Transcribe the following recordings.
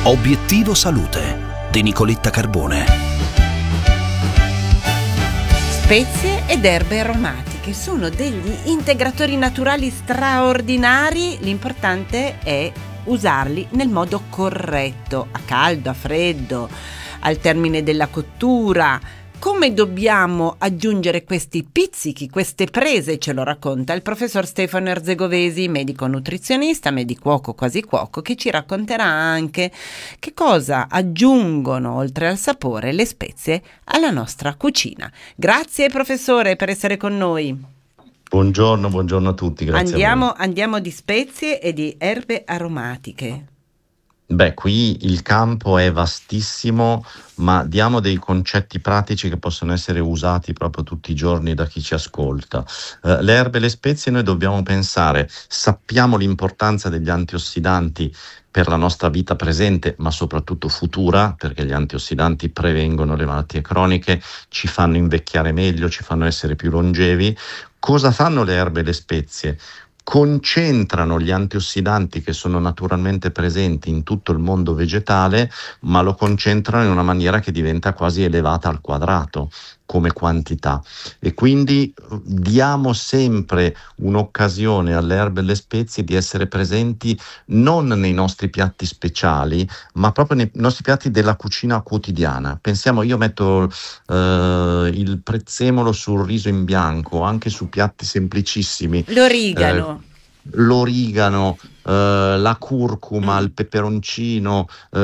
Obiettivo Salute di Nicoletta Carbone. Spezie ed erbe aromatiche sono degli integratori naturali straordinari, l'importante è usarli nel modo corretto, a caldo, a freddo, al termine della cottura. Come dobbiamo aggiungere questi pizzichi, queste prese, ce lo racconta il professor Stefano Erzegovesi, medico nutrizionista, medicuoco quasi cuoco, che ci racconterà anche che cosa aggiungono, oltre al sapore, le spezie alla nostra cucina. Grazie professore per essere con noi. Buongiorno a tutti, grazie a voi. Andiamo di spezie e di erbe aromatiche. Beh, qui il campo è vastissimo, ma diamo dei concetti pratici che possono essere usati proprio tutti i giorni da chi ci ascolta. Le erbe e le spezie noi dobbiamo pensare, sappiamo l'importanza degli antiossidanti per la nostra vita presente, ma soprattutto futura, perché gli antiossidanti prevengono le malattie croniche, ci fanno invecchiare meglio, ci fanno essere più longevi. Cosa fanno le erbe e le spezie? Concentrano gli antiossidanti che sono naturalmente presenti in tutto il mondo vegetale, ma lo concentrano in una maniera che diventa quasi elevata al quadrato come quantità, e quindi diamo sempre un'occasione alle erbe e alle spezie di essere presenti non nei nostri piatti speciali, ma proprio nei nostri piatti della cucina quotidiana. Pensiamo, io metto il prezzemolo sul riso in bianco, anche su piatti semplicissimi. L'origano, la curcuma, il peperoncino,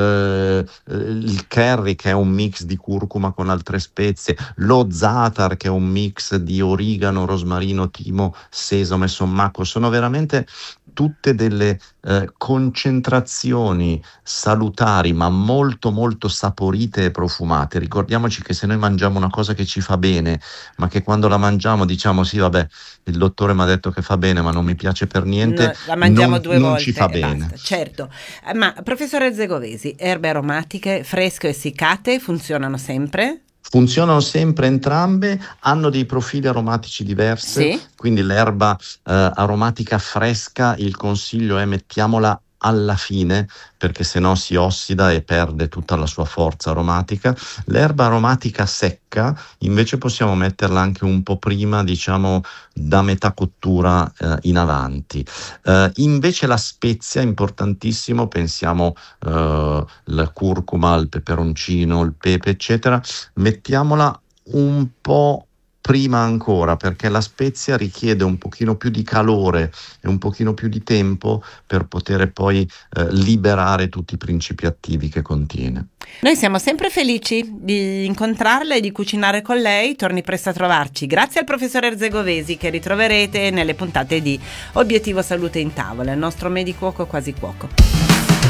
il curry che è un mix di curcuma con altre spezie, lo za'atar che è un mix di origano, rosmarino, timo, sesamo e sommacco. Sono veramente tutte delle concentrazioni salutari, ma molto molto saporite e profumate. Ricordiamoci che se noi mangiamo una cosa che ci fa bene, ma che quando la mangiamo diciamo sì vabbè, il dottore mi ha detto che fa bene ma non mi piace per niente, la mangiamo due volte non ci fa e bene. basta, certo. Ma professore Erzegovesi, erbe aromatiche fresche o essiccate funzionano sempre? Funzionano sempre entrambe, hanno dei profili aromatici diversi, Sì. quindi l'erba aromatica fresca, il consiglio è mettiamola alla fine, perché sennò si ossida e perde tutta la sua forza aromatica. L'erba aromatica secca invece possiamo metterla anche un po' prima, diciamo da metà cottura in avanti. Invece la spezia, importantissimo, pensiamo la curcuma, il peperoncino, il pepe, eccetera, mettiamola un po' prima ancora, perché la spezia richiede un pochino più di calore e un pochino più di tempo per poter poi liberare tutti i principi attivi che contiene. Noi siamo sempre felici di incontrarla e di cucinare con lei. Torni presto a trovarci. Grazie al professor Erzegovesi, che ritroverete nelle puntate di Obiettivo Salute in Tavola, il nostro medicuoco quasi cuoco.